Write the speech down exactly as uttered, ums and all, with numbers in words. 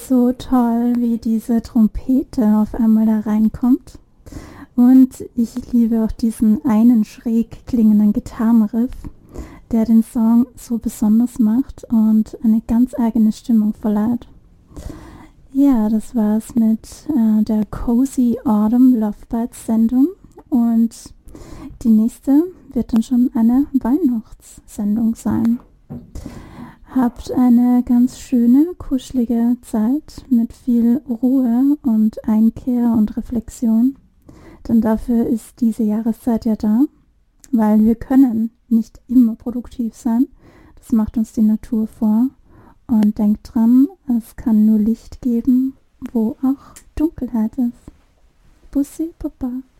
so toll, wie diese Trompete auf einmal da reinkommt. Und ich liebe auch diesen einen schräg klingenden Gitarrenriff, der den Song so besonders macht und eine ganz eigene Stimmung verleiht. Ja, das war's mit äh, der Cozy Autumn Lovebirds Sendung und die nächste wird dann schon eine Weihnachtssendung sein. Habt eine ganz schöne, kuschelige Zeit mit viel Ruhe und Einkehr und Reflexion, denn dafür ist diese Jahreszeit ja da, weil wir können nicht immer produktiv sein. Das macht uns die Natur vor. Und denkt dran, es kann nur Licht geben, wo auch Dunkelheit ist. Bussi, Papa.